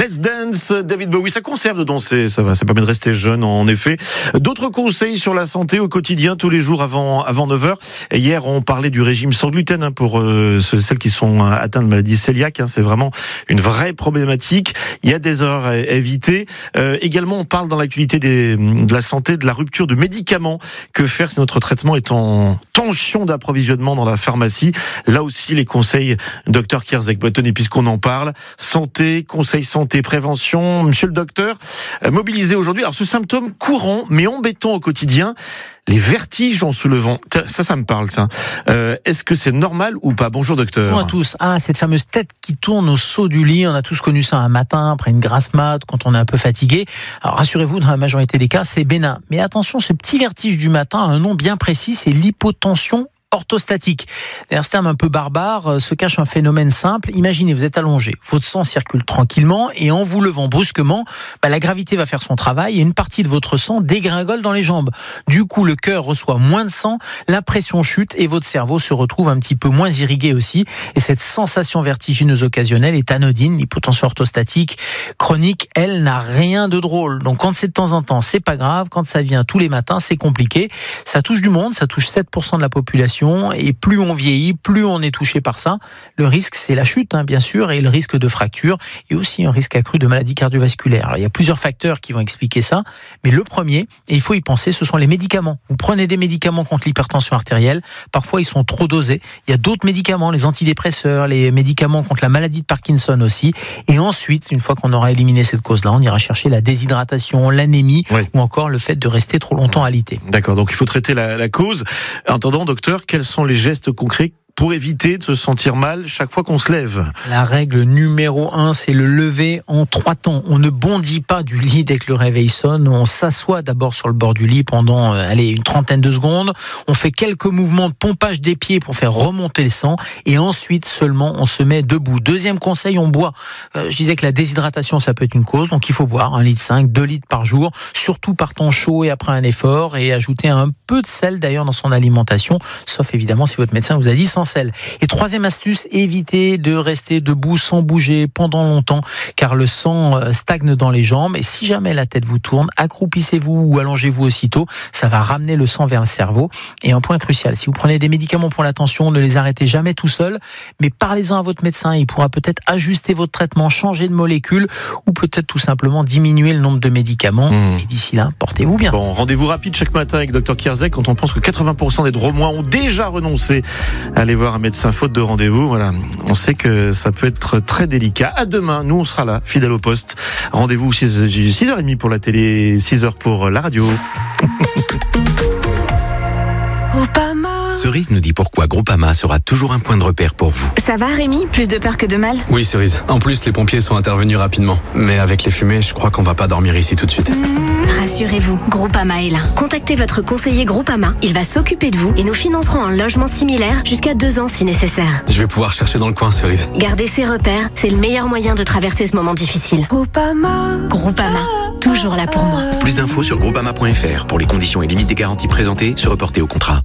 Let's Dance, David Bowie, ça conserve de danser, ça permet de rester jeune en effet. D'autres conseils sur la santé au quotidien, tous les jours avant 9h. Et hier, on parlait du régime sans gluten pour celles qui sont atteintes de maladie cœliaque. C'est vraiment une vraie problématique. Il y a des erreurs à éviter. Également, on parle dans l'actualité de la santé de la rupture de médicaments. Que faire si notre traitement est en tension d'approvisionnement dans la pharmacie? Là aussi, les conseils Dr Kierzek-Botton. Et puisqu'on en parle, santé, conseils santé, prévention. Monsieur le docteur, mobilisé aujourd'hui. Alors, ce symptôme courant, mais embêtant au quotidien, les vertiges en soulevant. Ça me parle, ça. Est-ce que c'est normal ou pas? Bonjour, docteur. Bonjour à tous. Cette fameuse tête qui tourne au saut du lit. On a tous connu ça un matin, après une grasse mat, quand on est un peu fatigué. Alors, rassurez-vous, dans la majorité des cas, c'est bénin. Mais attention, ce petit vertige du matin a un nom bien précis, c'est l'hypotension orthostatique. Derrière ce terme un peu barbare se cache un phénomène simple. Imaginez, vous êtes allongé, votre sang circule tranquillement et en vous levant brusquement, la gravité va faire son travail et une partie de votre sang dégringole dans les jambes. Du coup, le cœur reçoit moins de sang, la pression chute et votre cerveau se retrouve un petit peu moins irrigué aussi. Et cette sensation vertigineuse occasionnelle est anodine. L'hypotension orthostatique chronique, elle, n'a rien de drôle. Donc quand c'est de temps en temps, c'est pas grave. Quand ça vient tous les matins, c'est compliqué. Ça touche du monde, ça touche 7% de la population. Et plus on vieillit, plus on est touché par ça. Le risque, c'est la chute, bien sûr, et le risque de fracture, et aussi un risque accru de maladies cardiovasculaires. Alors, il y a plusieurs facteurs qui vont expliquer ça, mais le premier, et il faut y penser, ce sont les médicaments. Vous prenez des médicaments contre l'hypertension artérielle, parfois ils sont trop dosés. Il y a d'autres médicaments, les antidépresseurs, les médicaments contre la maladie de Parkinson aussi. Et ensuite, une fois qu'on aura éliminé cette cause-là, on ira chercher la déshydratation, l'anémie, ou encore le fait de rester trop longtemps alité. D'accord, donc il faut traiter la cause. En attendant, docteur, quels sont les gestes concrets pour éviter de se sentir mal chaque fois qu'on se lève? La règle numéro 1, c'est le lever en 3 temps. On ne bondit pas du lit dès que le réveil sonne. On s'assoit d'abord sur le bord du lit pendant une trentaine de secondes. On fait quelques mouvements de pompage des pieds pour faire remonter le sang. Et ensuite seulement, on se met debout. Deuxième conseil, on boit. Je disais que la déshydratation, ça peut être une cause. Donc il faut boire 1,5 litre, 2 litres par jour. Surtout par temps chaud et après un effort. Et ajouter un peu de sel d'ailleurs dans son alimentation. Sauf évidemment si votre médecin vous a dit sans sel. Et troisième astuce, évitez de rester debout sans bouger pendant longtemps, car le sang stagne dans les jambes. Et si jamais la tête vous tourne, accroupissez-vous ou allongez-vous aussitôt. Ça va ramener le sang vers le cerveau. Et un point crucial, si vous prenez des médicaments pour la tension, ne les arrêtez jamais tout seul, mais parlez-en à votre médecin. Il pourra peut-être ajuster votre traitement, changer de molécule, ou peut-être tout simplement diminuer le nombre de médicaments. Et d'ici là, portez-vous bien. Bon, rendez-vous rapide chaque matin avec Dr Kierzek quand on pense que 80% des Drômois ont déjà renoncé à aller voir un médecin faute de rendez-vous. Voilà, on sait que ça peut être très délicat. À demain, nous on sera là, fidèle au poste. Rendez-vous 6h30 pour la télé, 6h pour la radio. Cerise nous dit pourquoi Groupama sera toujours un point de repère pour vous. Ça va Rémi? Plus de peur que de mal? Oui Cerise, en plus les pompiers sont intervenus rapidement. Mais avec les fumées, je crois qu'on va pas dormir ici tout de suite. Rassurez-vous, Groupama est là. Contactez votre conseiller Groupama, il va s'occuper de vous et nous financerons un logement similaire jusqu'à 2 ans si nécessaire. Je vais pouvoir chercher dans le coin Cerise. Gardez ses repères, c'est le meilleur moyen de traverser ce moment difficile. Groupama, toujours là pour moi. Plus d'infos sur groupama.fr. Pour les conditions et limites des garanties présentées, se reporter au contrat.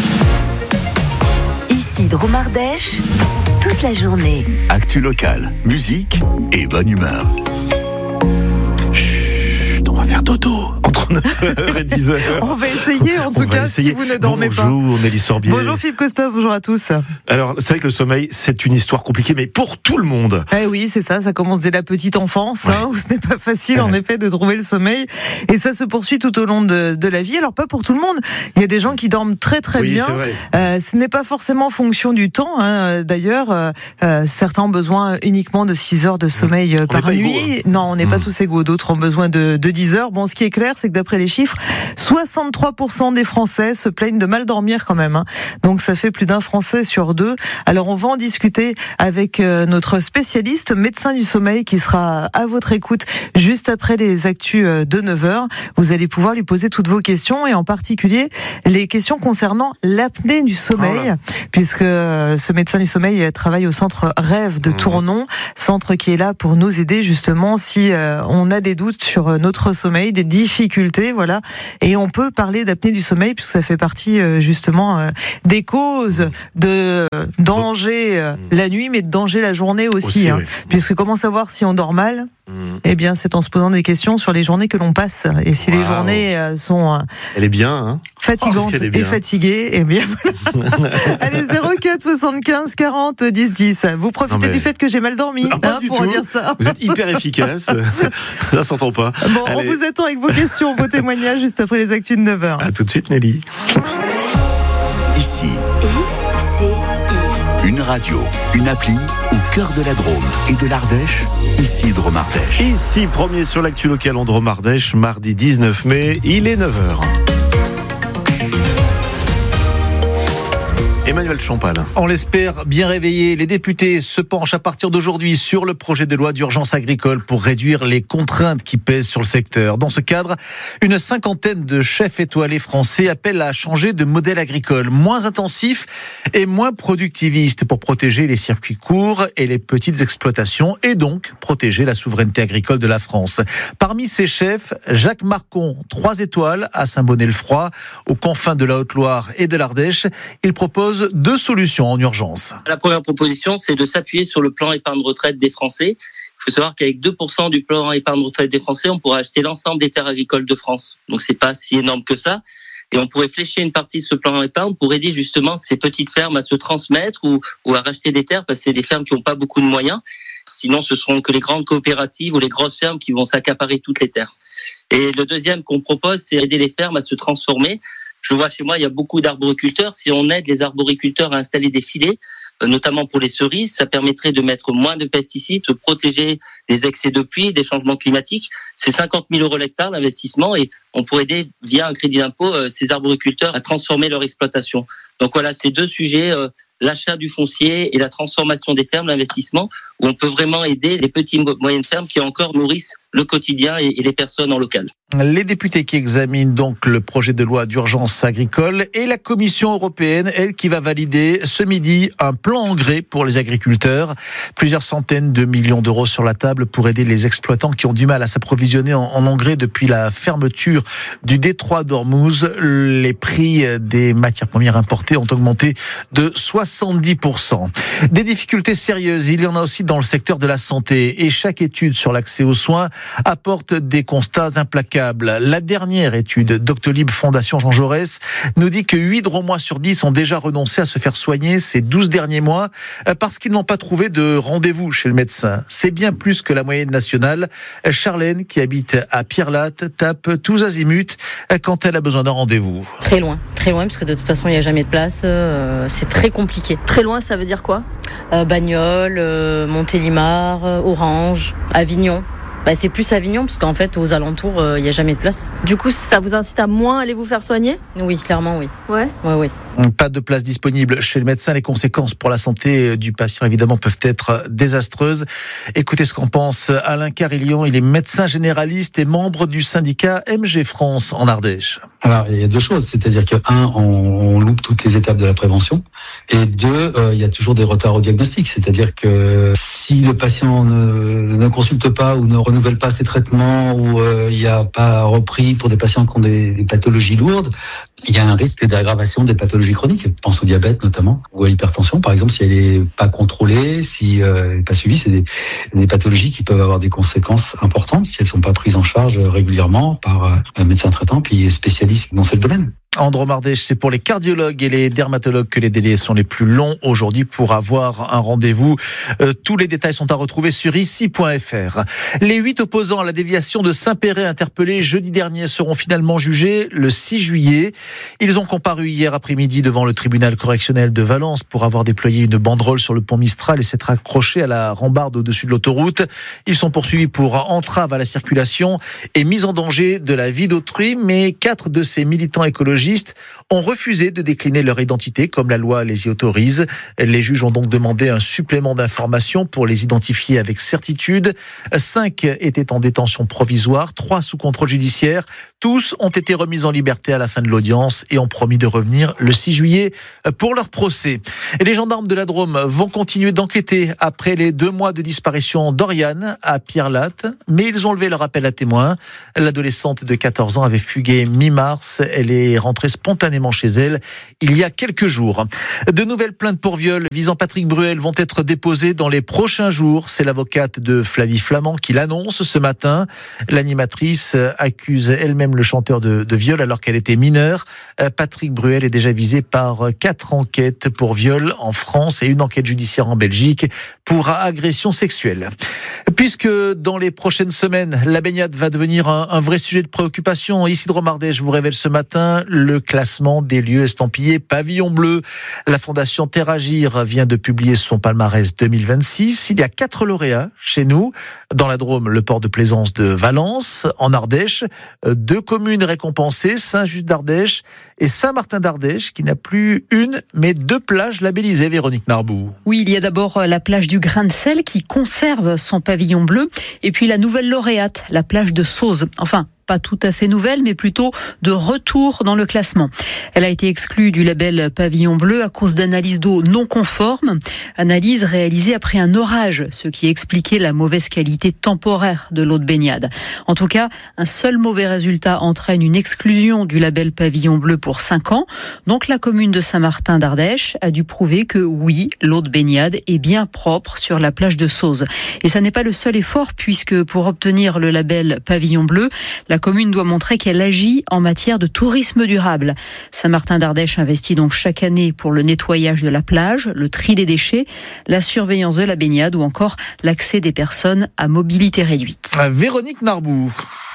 Ici Dromardèche, toute la journée. Actu locale, musique et bonne humeur. Chut, on va faire dodo entre 9h et 10h. On va essayer en tout cas si vous ne dormez pas. Bonjour Nelly Sorbier. Bonjour Philippe Costa, bonjour à tous. Alors c'est vrai que le sommeil c'est une histoire compliquée mais pour tout le monde. Eh oui c'est ça commence dès la petite enfance où ce n'est pas facile en effet de trouver le sommeil et ça se poursuit tout au long de la vie. Alors pas pour tout le monde, il y a des gens qui dorment très bien. Ce n'est pas forcément en fonction du temps d'ailleurs, certains ont besoin uniquement de 6 heures de sommeil par nuit. Non, on n'est pas tous égaux, d'autres ont besoin de 10 heures. Bon, ce qui est clair c'est que d'après les chiffres, 63% des Français se plaignent de mal dormir quand même. Donc ça fait plus d'un Français sur 2. Alors on va en discuter avec notre spécialiste, médecin du sommeil, qui sera à votre écoute juste après les actus de 9h. Vous allez pouvoir lui poser toutes vos questions et en particulier les questions concernant l'apnée du sommeil, puisque ce médecin du sommeil travaille au centre Rêve de Tournon, centre qui est là pour nous aider justement si on a des doutes sur notre sommeil, des difficultés, voilà. Et on peut parler d'apnée du sommeil puisque ça fait partie justement des causes de danger la nuit, mais de danger la journée aussi. Oui. Puisque comment savoir si on dort mal ? Eh bien, c'est en se posant des questions sur les journées que l'on passe. Et si les journées sont elle est bien, hein, fatigantes et fatiguées, eh bien voilà. Allez, 04 75 40 10 10. Vous profitez du fait que j'ai mal dormi pour dire ça. Vous êtes hyper efficace. Ça s'entend pas. Bon, allez. On vous attend avec vos questions, vos témoignages juste après les actus de 9h. À tout de suite, Nelly. Ici, une radio, une appli au cœur de la Drôme et de l'Ardèche. Ici, Drôme Ardèche. Ici, premier sur l'actu locale en Drôme Ardèche, mardi 19 mai, il est 9h. Emmanuel Champal. On l'espère bien réveillé. Les députés se penchent à partir d'aujourd'hui sur le projet de loi d'urgence agricole pour réduire les contraintes qui pèsent sur le secteur. Dans ce cadre, une cinquantaine de chefs étoilés français appellent à changer de modèle agricole, moins intensif et moins productiviste pour protéger les circuits courts et les petites exploitations et donc protéger la souveraineté agricole de la France. Parmi ces chefs, Jacques Marcon, 3 étoiles à Saint-Bonnet-le-Froid, aux confins de la Haute-Loire et de l'Ardèche. Il propose 2 solutions en urgence. La première proposition, c'est de s'appuyer sur le plan épargne retraite des Français. Il faut savoir qu'avec 2% du plan épargne retraite des Français, on pourrait acheter l'ensemble des terres agricoles de France. Donc c'est pas si énorme que ça. Et on pourrait flécher une partie de ce plan épargne pour aider justement ces petites fermes à se transmettre ou à racheter des terres parce que c'est des fermes qui n'ont pas beaucoup de moyens. Sinon, ce seront que les grandes coopératives ou les grosses fermes qui vont s'accaparer toutes les terres. Et le deuxième qu'on propose, c'est aider les fermes à se transformer. Je vois chez moi, il y a beaucoup d'arboriculteurs. Si on aide les arboriculteurs à installer des filets, notamment pour les cerises, ça permettrait de mettre moins de pesticides, se protéger des excès de pluie, des changements climatiques. C'est 50 000 € l'hectare l'investissement et on pourrait aider via un crédit d'impôt ces arboriculteurs à transformer leur exploitation. Donc voilà, ces 2 sujets, l'achat du foncier et la transformation des fermes, l'investissement, où on peut vraiment aider les petites et moyennes fermes qui encore nourrissent le quotidien et les personnes en local. Les députés qui examinent donc le projet de loi d'urgence agricole et la Commission européenne, elle qui va valider ce midi un plan engrais pour les agriculteurs. Plusieurs centaines de millions d'euros sur la table pour aider les exploitants qui ont du mal à s'approvisionner en engrais depuis la fermeture du détroit d'Ormuz. Les prix des matières premières importées ont augmenté de 70%. Des difficultés sérieuses, il y en a aussi dans le secteur de la santé et chaque étude sur l'accès aux soins apporte des constats implacables. La dernière étude Doctolib Fondation Jean Jaurès nous dit que 8 Drômois sur 10 ont déjà renoncé à se faire soigner ces 12 derniers mois parce qu'ils n'ont pas trouvé de rendez-vous chez le médecin. C'est bien plus que la moyenne nationale. Charlène, qui habite à Pierre-Latte, tape tous azimuts quand elle a besoin d'un rendez-vous. Très loin, parce que de toute façon il n'y a jamais de place, c'est très compliqué. Très loin, ça veut dire quoi ? Bagnoles, Montélimar, Orange, Avignon. C'est plus Avignon, parce qu'en fait, aux alentours, il n'y a jamais de place. Du coup, ça vous incite à moins aller vous faire soigner ? Oui, clairement, oui. Ouais. Pas de place disponible chez le médecin. Les conséquences pour la santé du patient, évidemment, peuvent être désastreuses. Écoutez ce qu'en pense Alain Carillon. Il est médecin généraliste et membre du syndicat MG France en Ardèche. Alors, il y a 2 choses. C'est-à-dire que, 1, on loupe toutes les étapes de la prévention. Et 2, il y a toujours des retards au diagnostic. C'est-à-dire que si le patient ne consulte pas ou ne renouvelle pas ses traitements ou il n'y a pas repris pour des patients qui ont des pathologies lourdes, il y a un risque d'aggravation des pathologies chroniques. Je pense au diabète notamment, ou à l'hypertension par exemple, si elle n'est pas contrôlée, si elle n'est pas suivie, c'est des pathologies qui peuvent avoir des conséquences importantes si elles ne sont pas prises en charge régulièrement par un médecin traitant puis spécialiste dans ce domaine. En Drôme Ardèche, c'est pour les cardiologues et les dermatologues que les délais sont les plus longs aujourd'hui pour avoir un rendez-vous. Tous les détails sont à retrouver sur ici.fr. Les 8 opposants à la déviation de Saint-Péray interpellés jeudi dernier seront finalement jugés le 6 juillet. Ils ont comparu hier après-midi devant le tribunal correctionnel de Valence pour avoir déployé une banderole sur le pont Mistral et s'être accrochés à la rambarde au-dessus de l'autoroute. Ils sont poursuivis pour entrave à la circulation et mise en danger de la vie d'autrui, mais 4 de ces militants écologistes ont refusé de décliner leur identité comme la loi les y autorise. Les juges ont donc demandé un supplément d'informations pour les identifier avec certitude. 5 étaient en détention provisoire, 3 sous contrôle judiciaire. Tous ont été remis en liberté à la fin de l'audience et ont promis de revenir le 6 juillet pour leur procès. Et les gendarmes de la Drôme vont continuer d'enquêter après les 2 mois de disparition d'Oriane à Pierre-Latte, mais ils ont levé leur appel à témoins. L'adolescente de 14 ans avait fugué mi-mars. Elle est rentrée rentré spontanément chez elle il y a quelques jours. De nouvelles plaintes pour viol visant Patrick Bruel vont être déposées dans les prochains jours. C'est l'avocate de Flavie Flament qui l'annonce ce matin. L'animatrice accuse elle-même le chanteur de viol alors qu'elle était mineure. Patrick Bruel est déjà visé par 4 enquêtes pour viol en France et une enquête judiciaire en Belgique pour agression sexuelle. Puisque dans les prochaines semaines, la baignade va devenir un vrai sujet de préoccupation, Isidro Mardèche vous révèle ce matin le classement des lieux estampillés pavillon bleu. La fondation Terragir vient de publier son palmarès 2026. Il y a 4 lauréats chez nous. Dans la Drôme, le port de plaisance de Valence. En Ardèche, 2 communes récompensées, Saint-Just d'Ardèche et Saint-Martin d'Ardèche, qui n'a plus une, mais 2 plages labellisées, Véronique Narbou. Oui, il y a d'abord la plage du Grain de Sel qui conserve son pavillon bleu, et puis la nouvelle lauréate, la plage de Sauze. Enfin, pas tout à fait nouvelle, mais plutôt de retour dans le classement. Elle a été exclue du label Pavillon Bleu à cause d'analyses d'eau non conformes. Analyse réalisée après un orage, ce qui expliquait la mauvaise qualité temporaire de l'eau de baignade. En tout cas, un seul mauvais résultat entraîne une exclusion du label Pavillon Bleu pour 5 ans. Donc la commune de Saint-Martin d'Ardèche a dû prouver que oui, l'eau de baignade est bien propre sur la plage de Sauze. Et ça n'est pas le seul effort, puisque pour obtenir le label Pavillon Bleu, la commune doit montrer qu'elle agit en matière de tourisme durable. Saint-Martin d'Ardèche investit donc chaque année pour le nettoyage de la plage, le tri des déchets, la surveillance de la baignade ou encore l'accès des personnes à mobilité réduite. Véronique Narbou.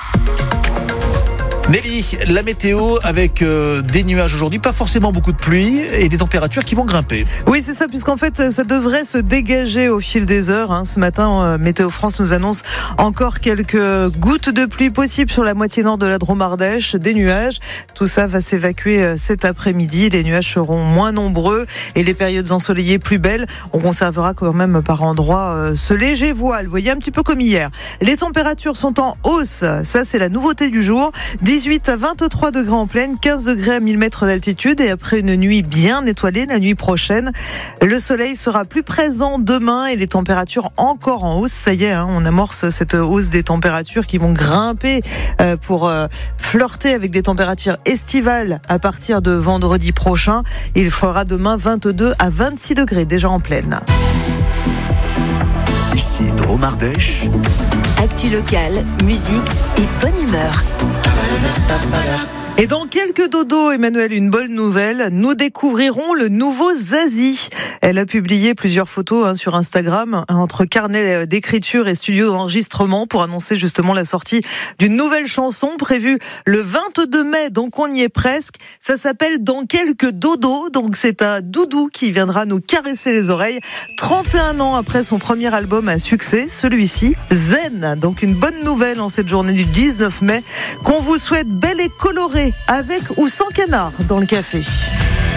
Nelly, la météo avec des nuages aujourd'hui, pas forcément beaucoup de pluie et des températures qui vont grimper. Oui, c'est ça, puisqu'en fait, ça devrait se dégager au fil des heures. Ce matin, Météo France nous annonce encore quelques gouttes de pluie possibles sur la moitié nord de la Drôme Ardèche, des nuages. Tout ça va s'évacuer cet après-midi. Les nuages seront moins nombreux et les périodes ensoleillées plus belles. On conservera quand même par endroits ce léger voile. Vous voyez, un petit peu comme hier. Les températures sont en hausse. Ça, c'est la nouveauté du jour. 18 à 23 degrés en plaine, 15 degrés à 1000 mètres d'altitude, et après une nuit bien étoilée, la nuit prochaine, le soleil sera plus présent demain et les températures encore en hausse. Ça y est, on amorce cette hausse des températures qui vont grimper pour flirter avec des températures estivales à partir de vendredi prochain. Il fera demain 22 à 26 degrés déjà en plaine. Ici Drôme Ardèche. Actu locale, musique et bonne humeur. Et dans quelques dodos, Emmanuel, une bonne nouvelle, nous découvrirons le nouveau Zazie. Elle a publié plusieurs photos sur Instagram, entre carnet d'écriture et studio d'enregistrement, pour annoncer justement la sortie d'une nouvelle chanson prévue le 22 mai, donc on y est presque. Ça s'appelle Dans quelques dodos, donc c'est un doudou qui viendra nous caresser les oreilles. 31 ans après son premier album à succès, celui-ci, Zen. Donc une bonne nouvelle en cette journée du 19 mai, qu'on vous souhaite belle et colorée, avec ou sans canard dans le café.